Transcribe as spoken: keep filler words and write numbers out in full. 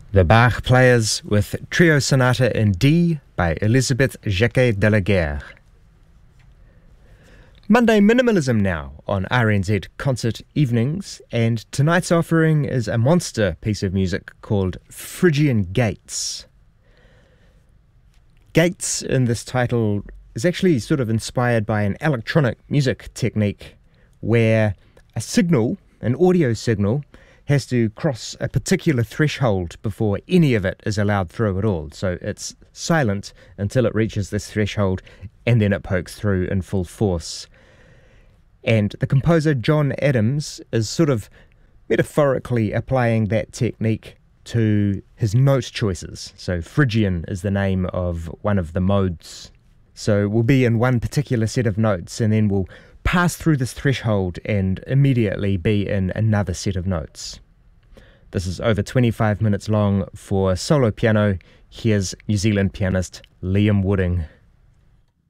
The Bach Players with Trio Sonata in D by Elisabeth Jacquet-Delegaire. Monday Minimalism now on R N Z Concert Evenings, and tonight's offering is a monster piece of music called Phrygian Gates. Gates in this title is actually sort of inspired by an electronic music technique where a signal, an audio signal, has to cross a particular threshold before any of it is allowed through at all. So it's silent until it reaches this threshold, and then it pokes through in full force. And the composer John Adams is sort of metaphorically applying that technique to his note choices. So Phrygian is the name of one of the modes. So we'll be in one particular set of notes, and then we'll pass through this threshold and immediately be in another set of notes. This is over twenty-five minutes long for solo piano. Here's New Zealand pianist Liam Wooding.